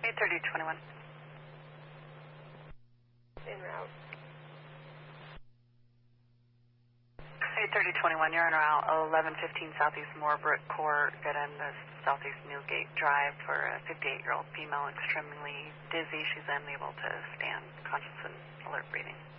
8:30:21. En route. 8:30:21. You're en route. 1115 Southeast Moorebrook Court. Get in the Southeast Newgate Drive for a 58-year-old female, extremely dizzy. She's unable to stand, conscious and alert breathing.